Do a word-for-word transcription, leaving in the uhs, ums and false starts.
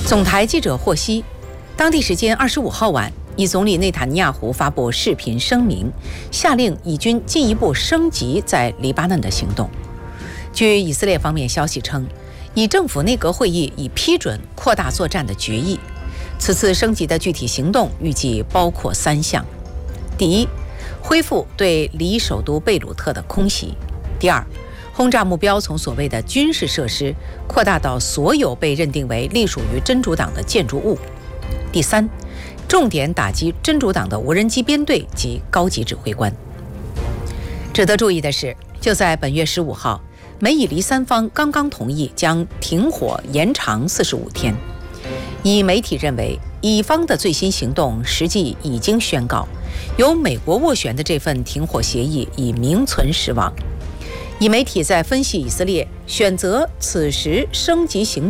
总台记者获悉，当地时间二十五号晚，以总理内塔尼亚胡发布视频声明，下令以军进一步升级在黎巴嫩的行动。据以色列方面消息称，以政府内阁会议已批准扩大作战的决议。此次升级的具体行动预计包括三项：第一，恢复对黎首都贝鲁特的空袭；第二，轰炸目标从所谓的军事设施扩大到所有被认定为隶属于真主党的建筑物；第三，重点打击真主党的无人机编队及高级指挥官。值得注意的是，就在本月十五号，美以黎三方刚刚同意将停火延长四十五天。以媒体认为，以方的最新行动实际已经宣告，由美国斡旋的这份停火协议已名存实亡。以媒体在分析以色列选择此时升级行动